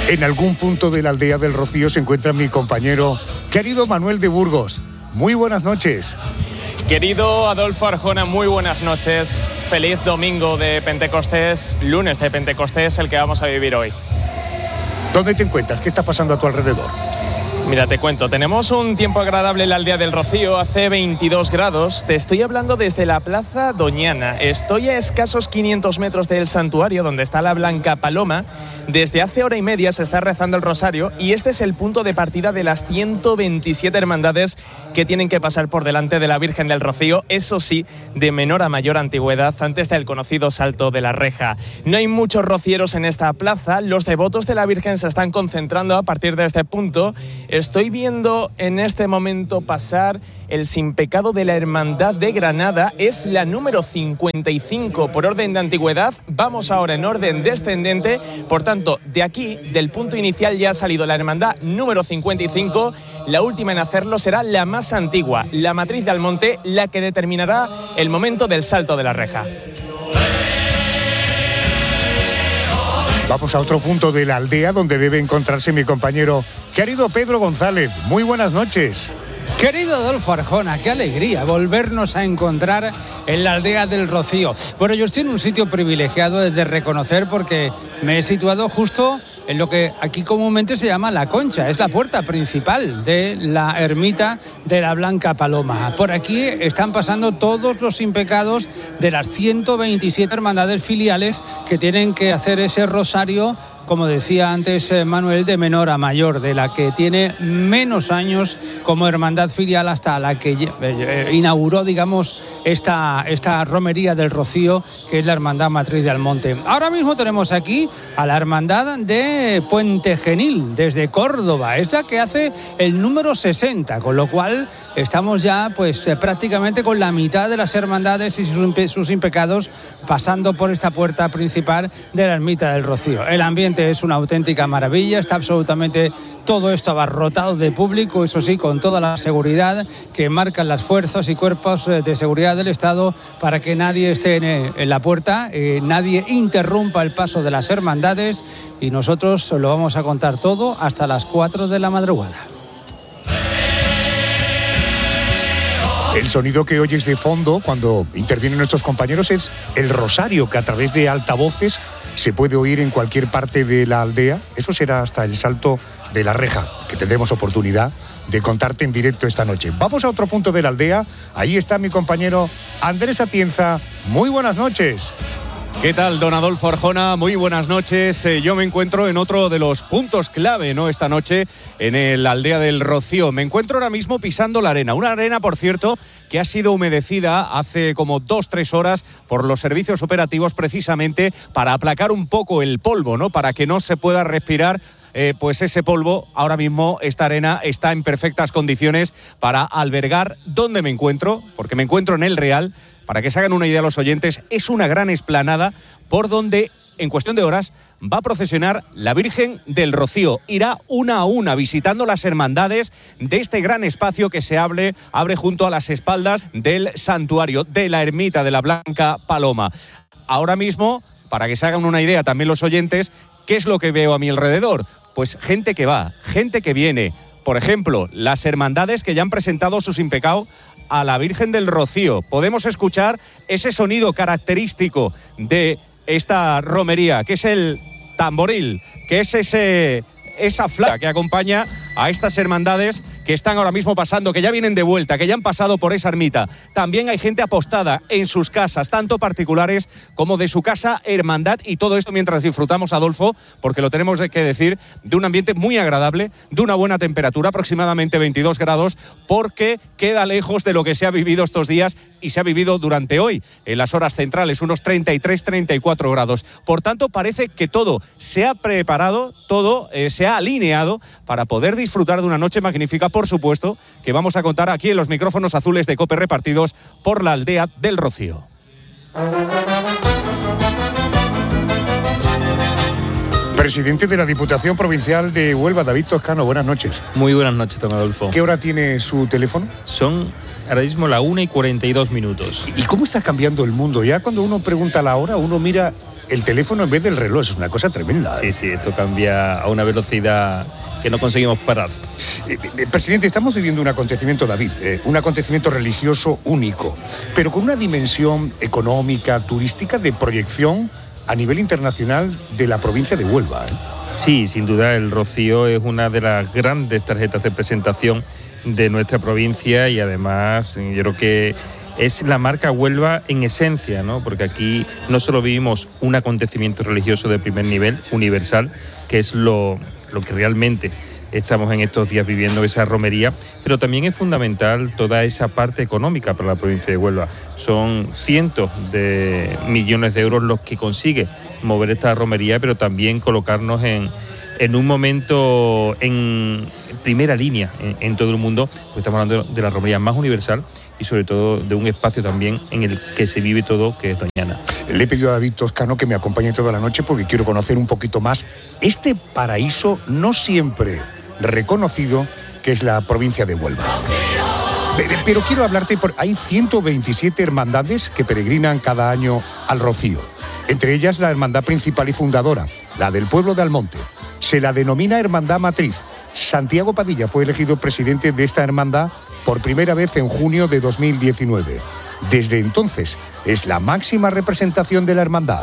En algún punto de la aldea del Rocío se encuentra mi compañero querido Manuel de Burgos. Muy buenas noches. Querido Adolfo Arjona, muy buenas noches. Feliz domingo de Pentecostés, lunes de Pentecostés, el que vamos a vivir hoy. ¿Dónde te encuentras? ¿Qué está pasando a tu alrededor? Mira, te cuento, tenemos un tiempo agradable en la aldea del Rocío, hace 22 grados. Te estoy hablando desde la Plaza Doñana. Estoy a escasos 500 metros del santuario, donde está la Blanca Paloma. Desde hace hora y media se está rezando el rosario y este es el punto de partida de las 127 hermandades que tienen que pasar por delante de la Virgen del Rocío, eso sí, de menor a mayor antigüedad, antes del conocido Salto de la Reja. No hay muchos rocieros en esta plaza, los devotos de la Virgen se están concentrando a partir de este punto. Estoy viendo en este momento pasar el Sin Pecado de la Hermandad de Granada, es la número 55 por orden de antigüedad. Vamos ahora en orden descendente, por tanto, de aquí, del punto inicial, ya ha salido la hermandad número 55. La última en hacerlo será la más antigua, la Matriz de Almonte, la que determinará el momento del Salto de la Reja. Vamos a otro punto de la aldea donde debe encontrarse mi compañero querido Pedro González. Muy buenas noches. Querido Adolfo Arjona, qué alegría volvernos a encontrar en la aldea del Rocío. Bueno, yo estoy en un sitio privilegiado de reconocer porque me he situado justo en lo que aquí comúnmente se llama La Concha. Es la puerta principal de la ermita de la Blanca Paloma. Por aquí están pasando todos los impecados de las 127 hermandades filiales que tienen que hacer ese rosario, como decía antes Manuel, de menor a mayor, de la que tiene menos años como hermandad filial hasta la que inauguró, digamos, esta romería del Rocío, que es la Hermandad Matriz de Almonte. Ahora mismo tenemos aquí a la Hermandad de Puente Genil, desde Córdoba. Es la que hace el número 60, con lo cual estamos ya pues prácticamente con la mitad de las hermandades y sus impecados pasando por esta puerta principal de la ermita del Rocío. El ambiente es una auténtica maravilla, está absolutamente todo esto abarrotado de público, eso sí, con toda la seguridad que marcan las fuerzas y cuerpos de seguridad del Estado para que nadie esté en la puerta, nadie interrumpa el paso de las hermandades, y nosotros lo vamos a contar todo hasta las 4 de la madrugada. El sonido que oyes de fondo cuando intervienen nuestros compañeros es el rosario, que a través de altavoces se puede oír en cualquier parte de la aldea. Eso será hasta el Salto de la Reja, que tendremos oportunidad de contarte en directo esta noche. Vamos a otro punto de la aldea. Ahí está mi compañero Andrés Atienza. Muy buenas noches. ¿Qué tal, don Adolfo Arjona? Muy buenas noches. Yo me encuentro en otro de los puntos clave, ¿no?, esta noche en la aldea del Rocío. Me encuentro ahora mismo pisando la arena. Una arena, por cierto, que ha sido humedecida hace como 2-3 horas por los servicios operativos, precisamente para aplacar un poco el polvo, ¿no?, para que no se pueda respirar pues ese polvo. Ahora mismo esta arena está en perfectas condiciones para albergar donde me encuentro, porque me encuentro en el Real. Para que se hagan una idea los oyentes, es una gran explanada por donde, en cuestión de horas, va a procesionar la Virgen del Rocío. Irá una a una visitando las hermandades de este gran espacio que se abre junto a las espaldas del santuario, de la ermita de la Blanca Paloma. Ahora mismo, para que se hagan una idea también los oyentes, ¿qué es lo que veo a mi alrededor? Pues gente que va, gente que viene. Por ejemplo, las hermandades que ya han presentado sus impecados a la Virgen del Rocío. Podemos escuchar ese sonido característico de esta romería, que es el tamboril, que es esa flauta que acompaña a estas hermandades que están ahora mismo pasando, que ya vienen de vuelta, que ya han pasado por esa ermita. También hay gente apostada en sus casas, tanto particulares como de su casa hermandad, y todo esto mientras disfrutamos, Adolfo, porque lo tenemos que decir, de un ambiente muy agradable, de una buena temperatura, aproximadamente 22 grados, porque queda lejos de lo que se ha vivido estos días y se ha vivido durante hoy, en las horas centrales, unos 33-34 grados. Por tanto, parece que todo se ha preparado, todo se ha alineado para poder disfrutar de una noche magnífica, por supuesto, que vamos a contar aquí en los micrófonos azules de COPE repartidos por la aldea del Rocío. Presidente de la Diputación Provincial de Huelva, David Toscano, buenas noches. Muy buenas noches, don Adolfo. ¿Qué hora tiene su teléfono? Son ahora mismo la 1:42. ¿Y cómo está cambiando el mundo? Ya cuando uno pregunta la hora, uno mira el teléfono en vez del reloj. Es una cosa tremenda. Sí, sí, esto cambia a una velocidad que no conseguimos parar. Presidente, estamos viviendo un acontecimiento, David, un acontecimiento religioso único, pero con una dimensión económica, turística, de proyección a nivel internacional de la provincia de Huelva. Sí, sin duda el Rocío es una de las grandes tarjetas de presentación de nuestra provincia y además yo creo que es la marca Huelva en esencia, ¿no? Porque aquí no solo vivimos un acontecimiento religioso de primer nivel, universal, que es lo que realmente estamos en estos días viviendo, esa romería, pero también es fundamental toda esa parte económica para la provincia de Huelva. Son cientos de millones de euros los que consigue mover esta romería, pero también colocarnos en un momento en primera línea en todo el mundo, porque estamos hablando de la romería más universal y sobre todo de un espacio también en el que se vive todo, que es Doñana. Le he pedido a David Toscano que me acompañe toda la noche porque quiero conocer un poquito más este paraíso no siempre reconocido que es la provincia de Huelva. Pero quiero hablarte, hay 127 hermandades que peregrinan cada año al Rocío. Entre ellas la hermandad principal y fundadora, la del pueblo de Almonte. Se la denomina Hermandad Matriz. Santiago Padilla fue elegido presidente de esta hermandad por primera vez en junio de 2019. Desde entonces es la máxima representación de la hermandad.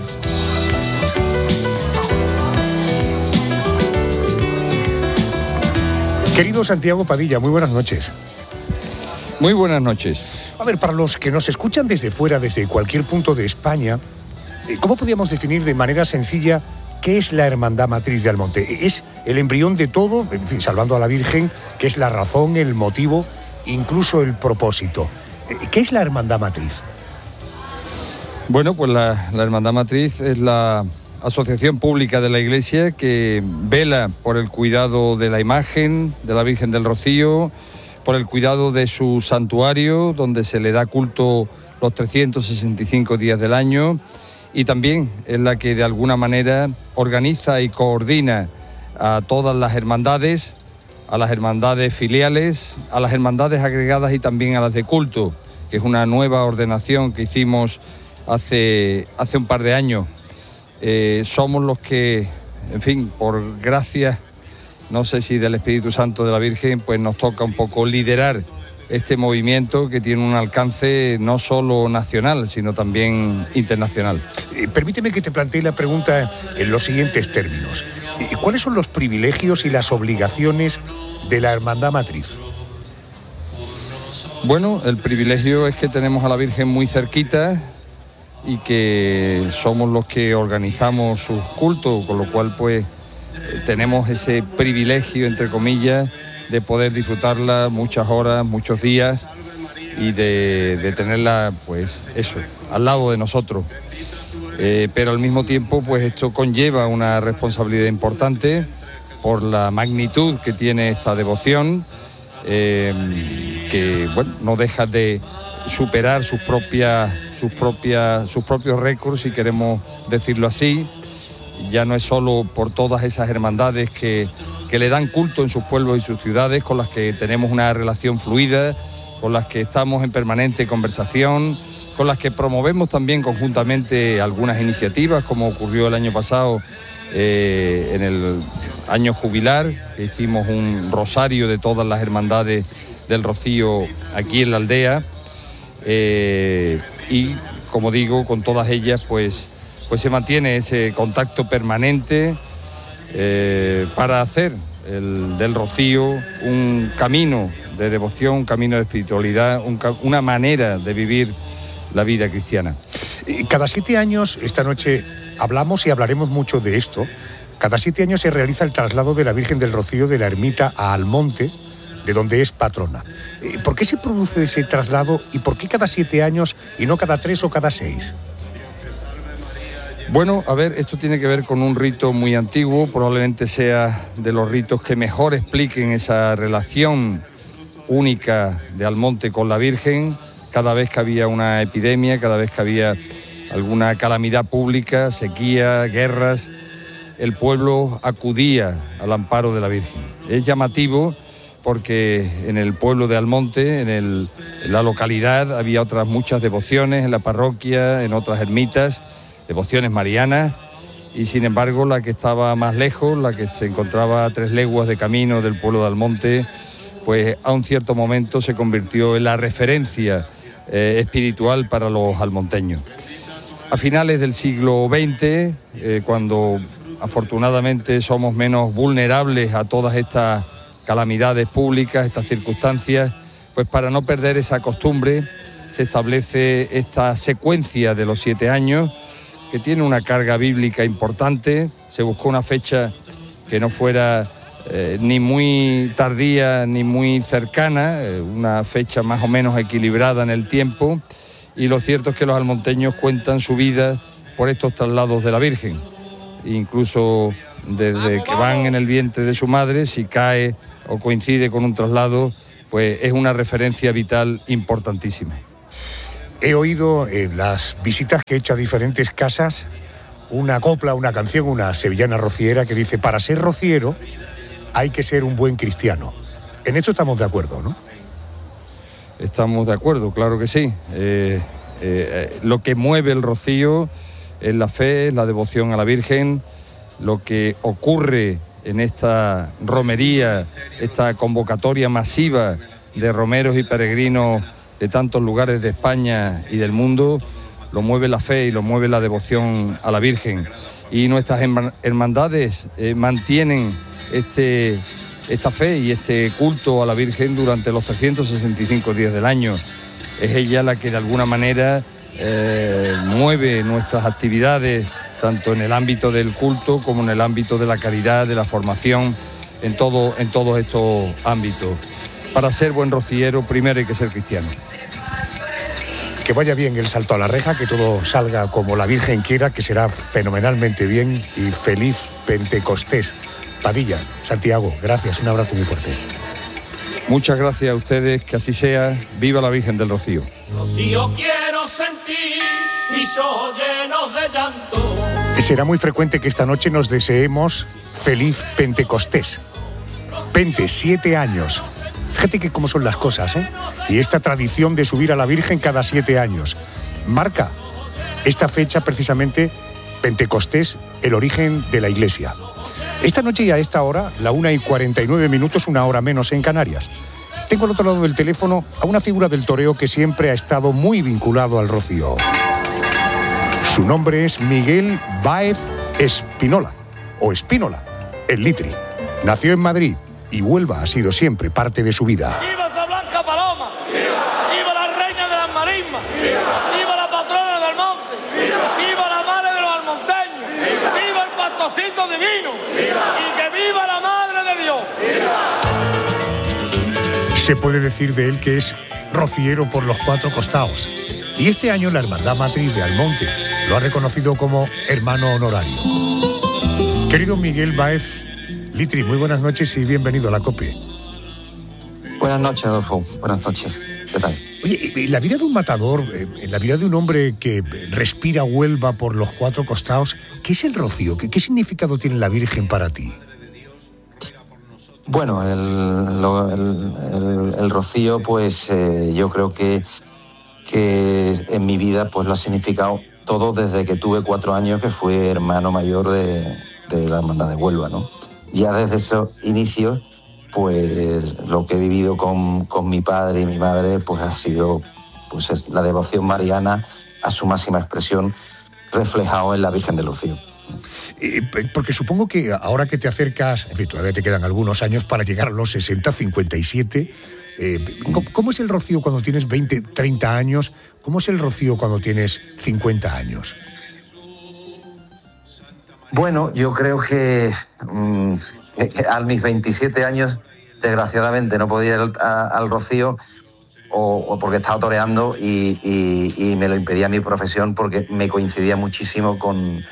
Querido Santiago Padilla, muy buenas noches. Muy buenas noches. A ver, para los que nos escuchan desde fuera, desde cualquier punto de España, ¿cómo podríamos definir de manera sencilla qué es la Hermandad Matriz de Almonte? ¿Es el embrión de todo, en fin, salvando a la Virgen, que es la razón, el motivo, incluso el propósito? ¿Qué es la Hermandad Matriz? Bueno, pues la Hermandad Matriz es la asociación pública de la Iglesia que vela por el cuidado de la imagen de la Virgen del Rocío, por el cuidado de su santuario, donde se le da culto los 365 días del año, y también es la que de alguna manera organiza y coordina a todas las hermandades, a las hermandades filiales, a las hermandades agregadas y también a las de culto, que es una nueva ordenación que hicimos hace un par de años. Somos los que, en fin, por gracia, no sé si del Espíritu Santo de la Virgen, pues nos toca un poco liderar este movimiento que tiene un alcance no solo nacional, sino también internacional. Permíteme que te plantee la pregunta en los siguientes términos. ¿Cuáles son los privilegios y las obligaciones de la Hermandad Matriz? Bueno, el privilegio es que tenemos a la Virgen muy cerquita y que somos los que organizamos sus cultos, con lo cual pues tenemos ese privilegio, entre comillas, de poder disfrutarla muchas horas, muchos días y de tenerla, pues eso, al lado de nosotros. Pero al mismo tiempo, pues esto conlleva una responsabilidad importante por la magnitud que tiene esta devoción, que bueno, no deja de superar sus propios récords, si queremos decirlo así. Ya no es solo por todas esas hermandades que le dan culto en sus pueblos y sus ciudades, con las que tenemos una relación fluida, con las que estamos en permanente conversación, con las que promovemos también conjuntamente algunas iniciativas, como ocurrió el año pasado en el año jubilar, que hicimos un rosario de todas las hermandades del Rocío aquí en la aldea, y como digo, con todas ellas pues se mantiene ese contacto permanente para hacer del Rocío un camino de devoción, un camino de espiritualidad, una manera de vivir la vida cristiana. Cada 7 años, esta noche hablamos y hablaremos mucho de esto, cada 7 años se realiza el traslado de la Virgen del Rocío de la ermita a Almonte, de donde es patrona. ¿Por qué se produce ese traslado y por qué cada 7 años y no cada 3 o cada 6? Bueno, a ver, esto tiene que ver con un rito muy antiguo, probablemente sea de los ritos que mejor expliquen esa relación única de Almonte con la Virgen. Cada vez que había una epidemia, cada vez que había alguna calamidad pública, sequía, guerras, el pueblo acudía al amparo de la Virgen. Es llamativo porque en el pueblo de Almonte, en la localidad, había otras muchas devociones, en la parroquia, en otras ermitas, devociones marianas, y sin embargo la que estaba más lejos, la que se encontraba a 3 leguas de camino del pueblo de Almonte, pues a un cierto momento se convirtió en la referencia espiritual para los almonteños. A finales del siglo XX, cuando afortunadamente somos menos vulnerables a todas estas calamidades públicas, estas circunstancias, pues para no perder esa costumbre se establece esta secuencia de los 7 años, que tiene una carga bíblica importante. Se buscó una fecha que no fuera ni muy tardía ni muy cercana, una fecha más o menos equilibrada en el tiempo, y lo cierto es que los almonteños cuentan su vida por estos traslados de la Virgen. Incluso desde que van en el vientre de su madre, si cae o coincide con un traslado, pues es una referencia vital importantísima. He oído en las visitas que he hecho a diferentes casas una copla, una canción, una sevillana rociera que dice: para ser rociero hay que ser un buen cristiano. En esto estamos de acuerdo, ¿no? Estamos de acuerdo, claro que sí. Lo que mueve el rocío es la fe, es la devoción a la Virgen. Lo que ocurre en esta romería, esta convocatoria masiva de romeros y peregrinos de tantos lugares de España y del mundo, lo mueve la fe y lo mueve la devoción a la Virgen. Y nuestras hermandades mantienen esta fe y este culto a la Virgen durante los 365 días del año. Es ella la que de alguna manera mueve nuestras actividades, tanto en el ámbito del culto como en el ámbito de la caridad, de la formación, en todos estos ámbitos. Para ser buen rociero, primero hay que ser cristiano. Que vaya bien el salto a la reja, que todo salga como la Virgen quiera, que será fenomenalmente bien, y feliz Pentecostés. Padilla, Santiago, gracias, un abrazo muy fuerte. Muchas gracias a ustedes, que así sea. Viva la Virgen del Rocío. Rocío quiero sentir mis ojos llenos de llanto. Será muy frecuente que esta noche nos deseemos feliz Pentecostés. 7 años. Fíjate que cómo son las cosas, ¿eh? Y esta tradición de subir a la Virgen cada 7 años marca esta fecha precisamente, Pentecostés, el origen de la Iglesia. Esta noche y a esta hora, la 1:49, una hora menos en Canarias, tengo al otro lado del teléfono a una figura del toreo que siempre ha estado muy vinculado al rocío. Su nombre es Miguel Báez Espínola, el Litri. Nació en Madrid y Huelva ha sido siempre parte de su vida. ¡Viva esa blanca paloma! ¡Viva la reina de las marismas! ¡Viva la patrona del monte! ¡Viva la madre de los almonteños! ¡Viva el pastorcito divino! ¡Y que viva la madre de Dios! Se puede decir de él que es rociero por los 4 costados. Y este año la Hermandad Matriz de Almonte lo ha reconocido como hermano honorario. Querido Miguel Báez Litri, muy buenas noches y bienvenido a la COPE. Buenas noches, Adolfo. Buenas noches. ¿Qué tal? Oye, en la vida de un matador, en la vida de un hombre que respira Huelva por los 4 costados, ¿qué es el rocío? ¿Qué significado tiene la Virgen para ti? Bueno, el rocío, pues yo creo que en mi vida pues lo ha significado todo desde que tuve 4 años, que fui hermano mayor de la Hermandad de Huelva, ¿no? Ya desde esos inicios, pues lo que he vivido con mi padre y mi madre, pues ha sido pues la devoción mariana a su máxima expresión, reflejado en la Virgen del Rocío. Porque supongo que ahora que te acercas, en fin, todavía te quedan algunos años para llegar a los 60, 57. ¿Cómo es el rocío cuando tienes 20, 30 años? ¿Cómo es el rocío cuando tienes 50 años? Bueno, yo creo que a mis 27 años, desgraciadamente, no podía ir al rocío o porque estaba toreando y me lo impedía mi profesión, porque me coincidía muchísimo con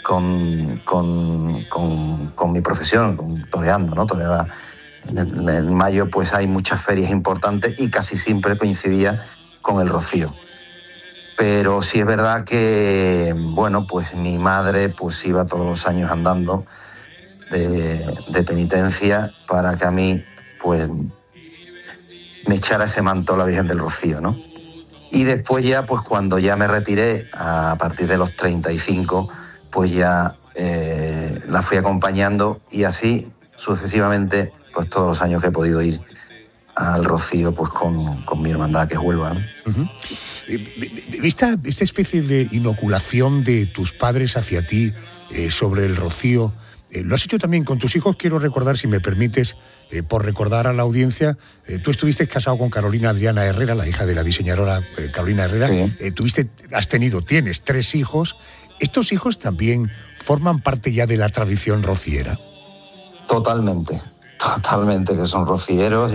mi profesión, toreando, ¿no? Toreaba en mayo, pues hay muchas ferias importantes y casi siempre coincidía con el rocío. Pero sí es verdad que, bueno, pues mi madre pues iba todos los años andando de penitencia para que a mí, pues, me echara ese manto la Virgen del Rocío, ¿no? Y después ya, pues cuando ya me retiré, a partir de los 35, pues ya la fui acompañando, y así sucesivamente, pues todos los años que he podido ir al Rocío, pues con mi hermandad, que es Huelva, ¿no? Uh-huh. Esta especie de inoculación de tus padres hacia ti sobre el Rocío, lo has hecho también con tus hijos. Quiero recordar, si me permites, por recordar a la audiencia, tú estuviste casado con Carolina Adriana Herrera, la hija de la diseñadora Carolina Herrera. Sí. Tienes 3 hijos. ¿Estos hijos también forman parte ya de la tradición rociera? Totalmente, que son rocieros,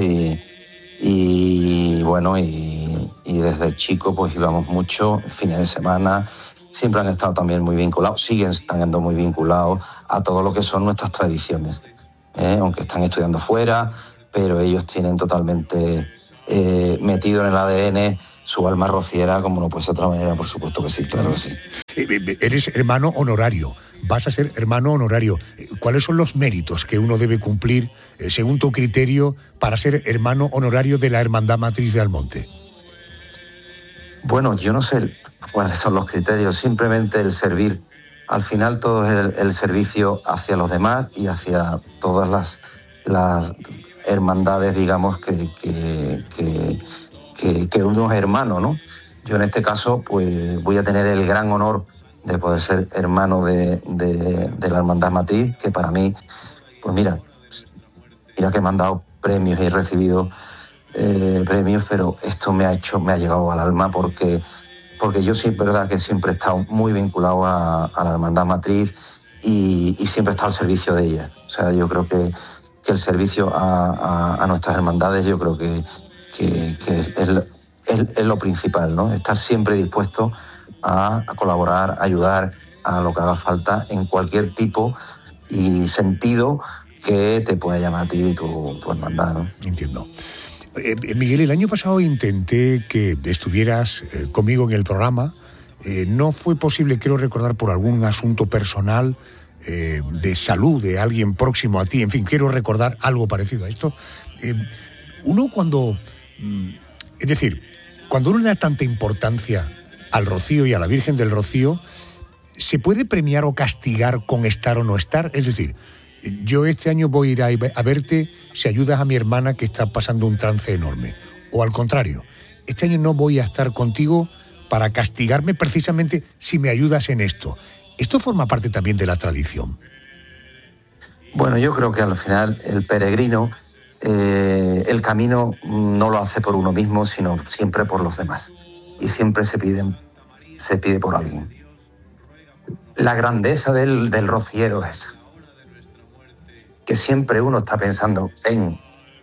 y bueno, y desde chico pues íbamos mucho, fines de semana. Siempre han estado también muy vinculados, siguen estando muy vinculados a todo lo que son nuestras tradiciones, aunque están estudiando fuera, pero ellos tienen totalmente metido en el ADN su alma rociera, como no puede ser de otra manera. Por supuesto que sí, claro que sí. Eres hermano honorario, vas a ser hermano honorario. ¿Cuáles son los méritos que uno debe cumplir, según tu criterio, para ser hermano honorario de la Hermandad Matriz de Almonte? Bueno, yo no sé cuáles son los criterios, simplemente el servir. Al final todo es el servicio hacia los demás y hacia todas las hermandades, digamos, que uno es hermano, ¿no? Yo en este caso pues voy a tener el gran honor de poder ser hermano de la Hermandad Matriz, que para mí, pues mira que me han dado premios y he recibido premios, pero esto me ha llegado al alma, porque yo sí, es verdad que siempre he estado muy vinculado a la Hermandad Matriz y siempre he estado al servicio de ella. O sea, yo creo que el servicio a nuestras hermandades, yo creo que es lo principal, ¿no? Estar siempre dispuesto a colaborar, a ayudar a lo que haga falta en cualquier tipo y sentido que te pueda llamar a ti y tu hermandad, ¿no? Entiendo. Miguel, el año pasado intenté que estuvieras conmigo en el programa. No fue posible, quiero recordar, por algún asunto personal, de salud de alguien próximo a ti. En fin, quiero recordar algo parecido a esto. Uno cuando uno le da tanta importancia al Rocío y a la Virgen del Rocío, ¿se puede premiar o castigar con estar o no estar? Es decir, yo este año voy a ir a verte si ayudas a mi hermana que está pasando un trance enorme. O al contrario, este año no voy a estar contigo para castigarme precisamente si me ayudas en esto. ¿Esto forma parte también de la tradición? Bueno, yo creo que al final el peregrino, el camino no lo hace por uno mismo, sino siempre por los demás. Y siempre se pide por alguien. La grandeza del rociero es que siempre uno está pensando en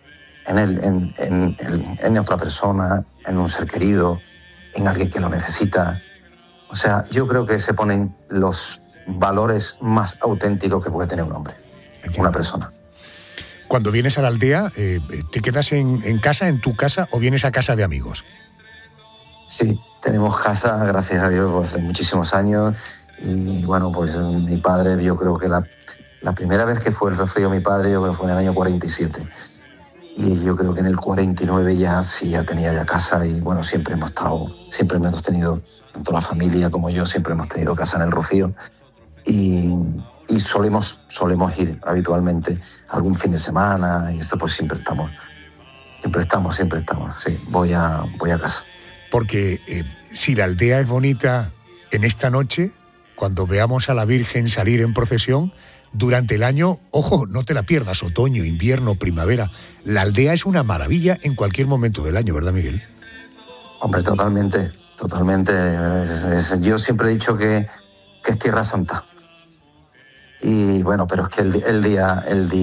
otra persona, en un ser querido, en alguien que lo necesita. O sea, yo creo que se ponen los valores más auténticos que puede tener un hombre, una persona. Cuando vienes a la aldea, ¿te quedas en casa, en tu casa, o vienes a casa de amigos? Sí, tenemos casa, gracias a Dios, hace muchísimos años. Y bueno, pues mi padre, yo creo que la primera vez que fue el Rocío mi padre, yo creo que fue en el año 47. Y yo creo que en el 49 ya tenía ya casa, y bueno, siempre hemos tenido, tanto la familia como yo, siempre hemos tenido casa en el Rocío. Y solemos ir habitualmente algún fin de semana, y esto pues siempre estamos, sí, voy a casa. Porque si la aldea es bonita en esta noche, cuando veamos a la Virgen salir en procesión, durante el año, ojo, no te la pierdas, otoño, invierno, primavera, la aldea es una maravilla en cualquier momento del año, ¿verdad, Miguel? Hombre, totalmente. Yo siempre he dicho que es Tierra Santa. Y bueno, pero es que el día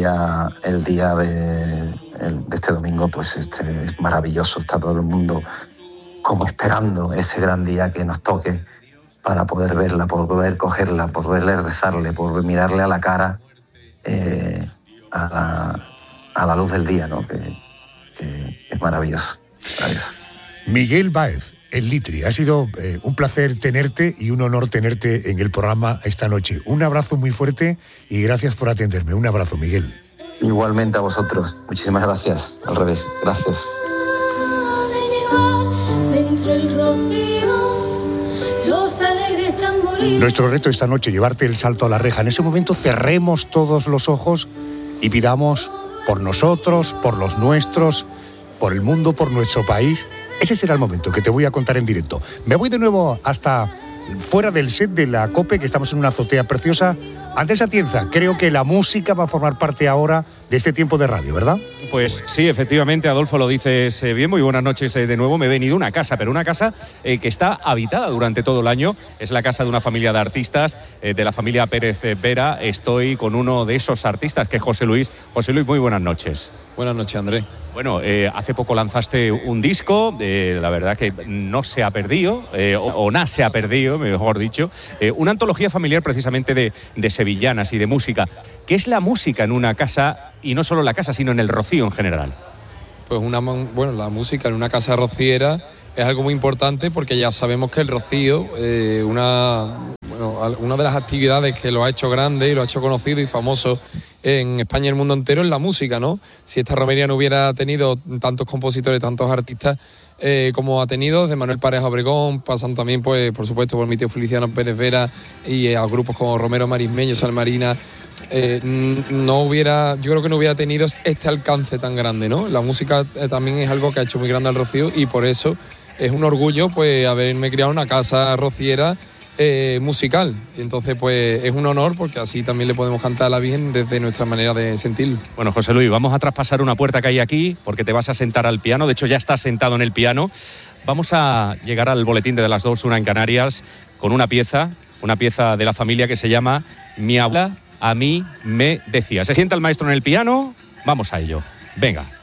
de este domingo, pues es maravilloso. Está todo el mundo como esperando ese gran día que nos toque, para poder verla, por poder cogerla, por poderle rezarle, por mirarle a la cara, a la luz del día, ¿no? Que es maravilloso. Miguel Báez, el Litri, ha sido un placer tenerte y un honor tenerte en el programa esta noche. Un abrazo muy fuerte y gracias por atenderme. Un abrazo, Miguel. Igualmente a vosotros. Muchísimas gracias. Al revés. Gracias. llevar dentro el rocío los alegres tamboriles. Nuestro reto esta noche, llevarte el salto a la reja. En ese momento cerremos todos los ojos y pidamos por nosotros, por los nuestros, por el mundo, por nuestro país. Ese será el momento que te voy a contar en directo. Me voy de nuevo hasta fuera del set de la COPE, que estamos en una azotea preciosa. Andrés Atienza, creo que la música va a formar parte ahora de este tiempo de radio, ¿verdad? Pues sí, efectivamente, Adolfo, lo dices bien. Muy buenas noches de nuevo. Me he venido a una casa, pero una casa que está habitada durante todo el año. Es la casa de una familia de artistas, de la familia Pérez Vera. Estoy con uno de esos artistas, que es José Luis. José Luis, muy buenas noches. Buenas noches, Andrés. Bueno, hace poco lanzaste un disco, la verdad que no se ha perdido, o nada se ha perdido, mejor dicho, una antología familiar precisamente de sevillanas y de música. ¿Qué es la música en una casa, y no solo en la casa, sino en el Rocío en general? Pues la música en una casa rociera es algo muy importante, porque ya sabemos que el Rocío, una de las actividades que lo ha hecho grande y lo ha hecho conocido y famoso en España y el mundo entero es la música, ¿no? Si esta romería no hubiera tenido tantos compositores, tantos artistas como ha tenido, desde Manuel Pareja Obregón, pasan también, pues, por supuesto, por mi tío Feliciano Pérez Vera y a grupos como Romero Marismeño, Salmarina, yo creo que no hubiera tenido este alcance tan grande, ¿no? La música también es algo que ha hecho muy grande al Rocío, y por eso es un orgullo, pues, haberme criado en una casa rociera musical. Entonces, pues, es un honor, porque así también le podemos cantar a la Virgen desde nuestra manera de sentirlo. Bueno, José Luis, vamos a traspasar una puerta que hay aquí, porque te vas a sentar al piano. De hecho, ya estás sentado en el piano. Vamos a llegar al boletín de las 2, una en Canarias, con una pieza de la familia que se llama Mi abuela a mí me decía. Se sienta el maestro en el piano, vamos a ello. Venga.